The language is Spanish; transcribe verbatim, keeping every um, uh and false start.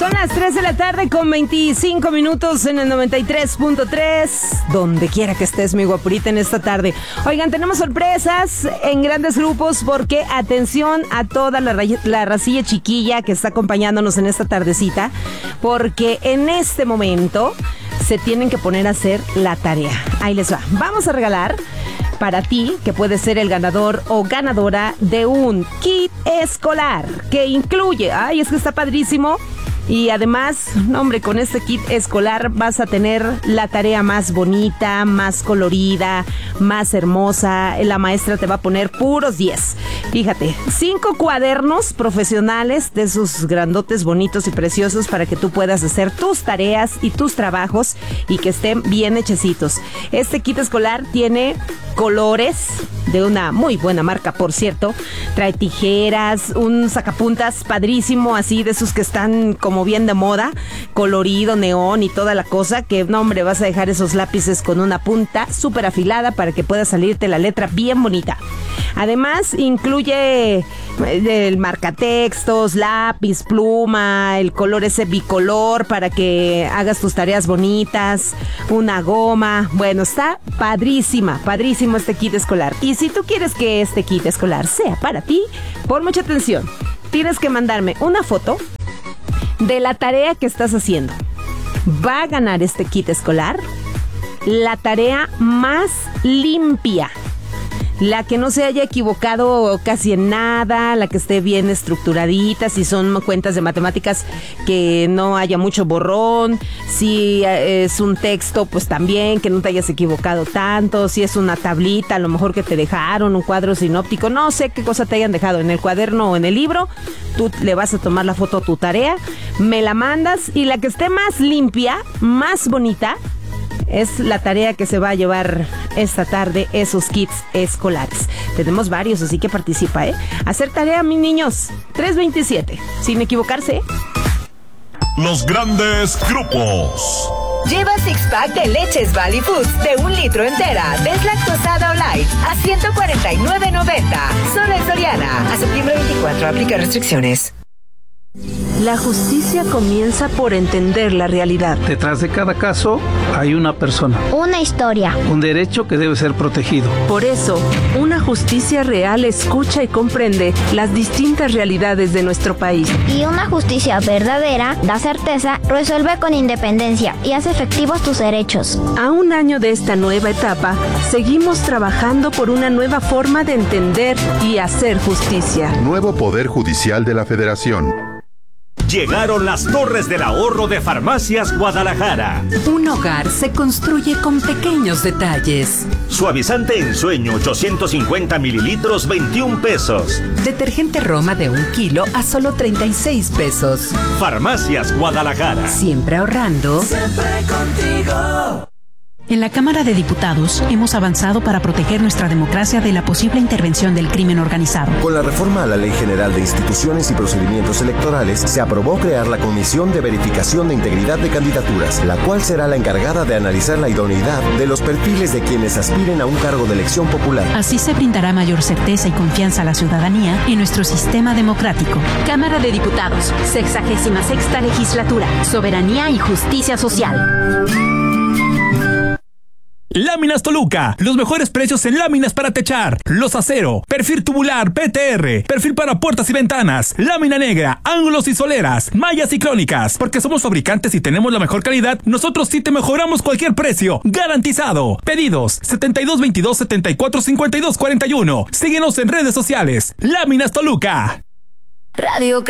Son las tres de la tarde con veinticinco minutos en el noventa y tres punto tres. Donde quiera que estés, mi guapurita, en esta tarde. Oigan, tenemos sorpresas en grandes grupos porque atención a toda la, la racilla chiquilla que está acompañándonos en esta tardecita, porque en este momento se tienen que poner a hacer la tarea. Ahí les va. Vamos a regalar para ti, que puedes ser el ganador o ganadora de un kit escolar que incluye, ay, es que está padrísimo. Y además, no, hombre, con este kit escolar vas a tener la tarea más bonita, más colorida, más hermosa. La maestra te va a poner puros diez. Fíjate, cinco cuadernos profesionales de esos grandotes, bonitos y preciosos para que tú puedas hacer tus tareas y tus trabajos y que estén bien hechecitos. Este kit escolar tiene colores de una muy buena marca, por cierto. Trae tijeras, un sacapuntas padrísimo, así de esos que están como bien de moda, colorido, neón y toda la cosa, que no, hombre, vas a dejar esos lápices con una punta súper afilada para que pueda salirte la letra bien bonita. Además, incluye el marcatextos, lápiz, pluma, el color ese bicolor para que hagas tus tareas bonitas, una goma. Bueno, está padrísima, padrísimo este kit escolar. Y si tú quieres que este kit escolar sea para ti, pon mucha atención. Tienes que mandarme una foto de la tarea que estás haciendo. Va a ganar este kit escolar la tarea más limpia, la que no se haya equivocado casi en nada, la que esté bien estructuradita, si son cuentas de matemáticas que no haya mucho borrón, si es un texto pues también que no te hayas equivocado tanto, si es una tablita a lo mejor que te dejaron, un cuadro sinóptico, no sé qué cosa te hayan dejado en el cuaderno o en el libro, tú le vas a tomar la foto a tu tarea, me la mandas y la que esté más limpia, más bonita, es la tarea que se va a llevar esta tarde, esos kits escolares. Tenemos varios, así que participa, ¿eh? Hacer tarea, mis niños. tres veintisiete, sin equivocarse. Los grandes grupos. Lleva six pack de leches Valley Foods de un litro entera, deslactosada o light, a ciento cuarenta y nueve noventa. Solo en Soriana. A septiembre veinticuatro, aplica restricciones. La justicia comienza por entender la realidad. Detrás de cada caso hay una persona. Una historia. Un derecho que debe ser protegido. Por eso, una justicia real escucha y comprende las distintas realidades de nuestro país. Y una justicia verdadera da certeza, resuelve con independencia y hace efectivos tus derechos. A un año de esta nueva etapa, seguimos trabajando por una nueva forma de entender y hacer justicia. Nuevo Poder Judicial de la Federación. Llegaron las torres del ahorro de Farmacias Guadalajara. Un hogar se construye con pequeños detalles. Suavizante en sueño, ochocientos cincuenta mililitros, veintiún pesos. Detergente Roma de un kilo a solo treinta y seis pesos. Farmacias Guadalajara. Siempre ahorrando. Siempre contigo. En la Cámara de Diputados hemos avanzado para proteger nuestra democracia de la posible intervención del crimen organizado. Con la reforma a la Ley General de Instituciones y Procedimientos Electorales, se aprobó crear la Comisión de Verificación de Integridad de Candidaturas, la cual será la encargada de analizar la idoneidad de los perfiles de quienes aspiren a un cargo de elección popular. Así se brindará mayor certeza y confianza a la ciudadanía en nuestro sistema democrático. Cámara de Diputados, sexagésima sexta legislatura, soberanía y justicia social. Láminas Toluca, los mejores precios en láminas para techar, los acero, perfil tubular P T R, perfil para puertas y ventanas, lámina negra, ángulos y soleras, mallas y crónicas. Porque somos fabricantes y tenemos la mejor calidad, nosotros sí te mejoramos cualquier precio, garantizado. Pedidos setenta y dos veintidós setenta y cuatro cincuenta y dos cuarenta y uno. Síguenos en redes sociales. Láminas Toluca. Radio